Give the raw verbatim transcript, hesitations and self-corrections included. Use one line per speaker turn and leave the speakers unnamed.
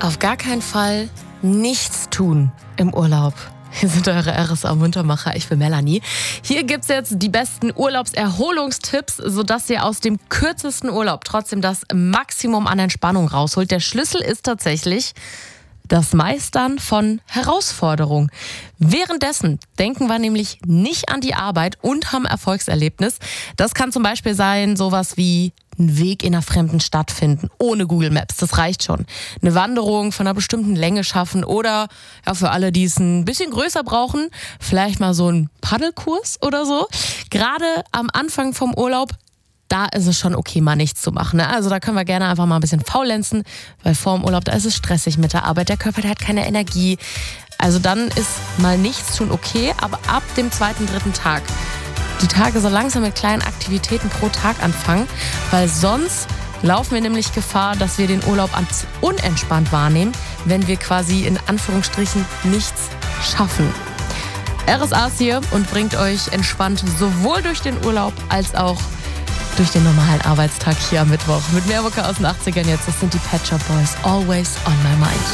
Auf gar keinen Fall nichts tun im Urlaub. Hier sind eure R S A-Muntermacher, ich bin Melanie. Hier gibt's jetzt die besten Urlaubserholungstipps, sodass ihr aus dem kürzesten Urlaub trotzdem das Maximum an Entspannung rausholt. Der Schlüssel ist tatsächlich das Meistern von Herausforderungen. Währenddessen denken wir nämlich nicht an die Arbeit und haben Erfolgserlebnis. Das kann zum Beispiel sein, sowas wie einen Weg in einer fremden Stadt finden, ohne Google Maps, das reicht schon. Eine Wanderung von einer bestimmten Länge schaffen oder ja, für alle, die es ein bisschen größer brauchen, vielleicht mal so einen Paddelkurs oder so. Gerade am Anfang vom Urlaub, da ist es schon okay, mal nichts zu machen. Ne? Also da können wir gerne einfach mal ein bisschen faulenzen, weil vor dem Urlaub, da ist es stressig mit der Arbeit, der Körper, der hat keine Energie. Also dann ist mal nichts tun okay, aber ab dem zweiten, dritten Tag die Tage so langsam mit kleinen Aktivitäten pro Tag anfangen, weil sonst laufen wir nämlich Gefahr, dass wir den Urlaub als unentspannt wahrnehmen, wenn wir quasi in Anführungsstrichen nichts schaffen. R S A ist hier und bringt euch entspannt sowohl durch den Urlaub als auch durch den normalen Arbeitstag hier am Mittwoch. Mit mehr Mucke aus den achtzigern jetzt, das sind die Pet Shop Boys, Always on My Mind.